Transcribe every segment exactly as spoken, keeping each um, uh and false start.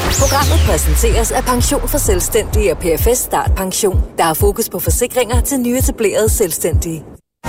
Programmet præsenteres af Pension for Selvstændige og P F S Start Pension. Der er fokus på forsikringer til nyetablerede selvstændige.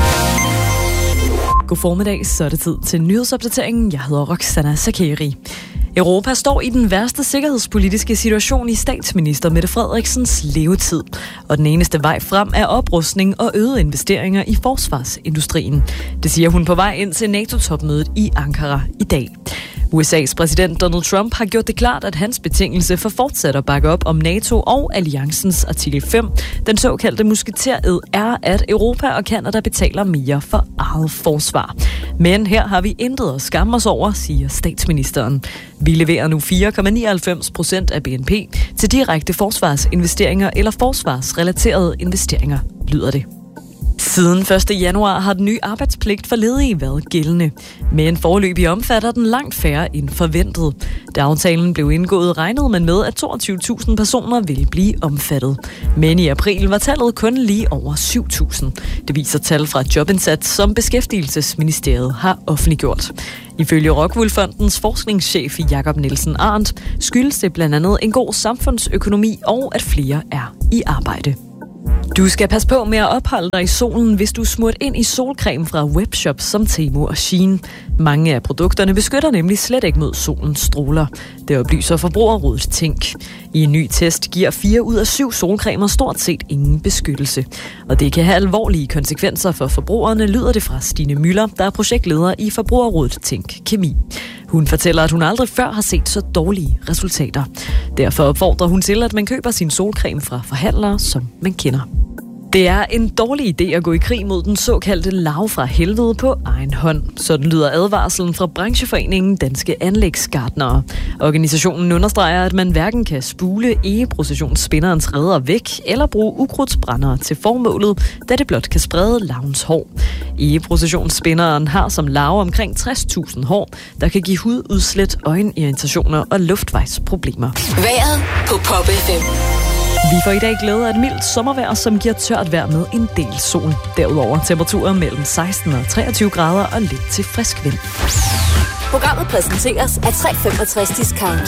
God formiddag, så er det tid til nyhedsopdateringen. Jeg hedder Roxana Sakeri. Europa står i den værste sikkerhedspolitiske situation i statsminister Mette Frederiksens levetid. Og den eneste vej frem er oprustning og øgede investeringer i forsvarsindustrien. Det siger hun på vej ind til NATO-topmødet i Ankara i dag. U S A's præsident Donald Trump har gjort det klart, at hans betingelse for fortsat at bakke op om NATO og alliancens artikel fem, den såkaldte musketered, er, at Europa og Canada betaler mere for eget forsvar. Men her har vi intet at skamme os over, siger statsministeren. Vi leverer nu fire komma nioghalvfems procent af B N P til direkte forsvarsinvesteringer eller forsvarsrelaterede investeringer, lyder det. Siden første januar har den nye arbejdspligt for ledige været gældende, men foreløbig omfatter den langt færre end forventet. Da aftalen blev indgået, regnede man med, at toogtyve tusind personer ville blive omfattet. Men i april var tallet kun lige over syv tusind. Det viser tal fra Jobindsats, som Beskæftigelsesministeriet har offentliggjort. Ifølge Rockwool Fondens forskningschef Jakob Nielsen Arndt skyldes det blandt andet en god samfundsøkonomi og at flere er i arbejde. Du skal passe på med at opholde dig i solen, hvis du er smurt ind i solcreme fra webshops som Temu og Shein. Mange af produkterne beskytter nemlig slet ikke mod solens stråler. Det oplyser Forbrugerrådet Tænk. I en ny test giver fire ud af syv solcremer stort set ingen beskyttelse. Og det kan have alvorlige konsekvenser for forbrugerne, lyder det fra Stine Müller, der er projektleder i Forbrugerrådet Tænk Kemi. Hun fortæller, at hun aldrig før har set så dårlige resultater. Derfor opfordrer hun til, at man køber sin solcreme fra forhandlere, som man kender. Det er en dårlig idé at gå i krig mod den såkaldte larve fra helvede på egen hånd. Sådan lyder advarslen fra brancheforeningen Danske Anlægsgartnere. Organisationen understreger, at man hverken kan spule egeprocessionsspinderens reder væk eller bruge ukrudtsbrændere til formålet, da det blot kan sprede larvens hår. Egeprocessionsspinderen har som larve omkring tres tusind hår, der kan give hududslæt, øjenirritationer og luftvejsproblemer. Vejret på Pop F M. Vi får i dag glæde af et mildt sommervejr, som giver tørt vejr med en del sol. Derudover temperaturer mellem seksten og treogtyve grader og lidt til frisk vind. Programmet præsenteres af tre femogtres Discount.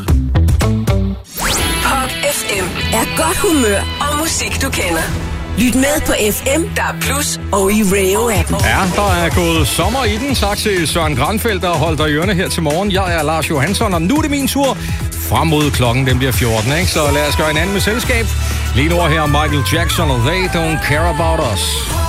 Pop F M er godt humør og musik, du kender. Lyt med på F M, der er Plus og i Radio-appen. Ja, der er gået sommer i den. Tak til Søren Granfeldt, der holdt dig i ørene her til morgen. Jeg er Lars Johansson, og nu er det min tur. Frem mod klokken, den bliver fjorten, ikke? Så lad os gøre en anden med selskab. Lige nu her Michael Jackson og They Don't Care About Us.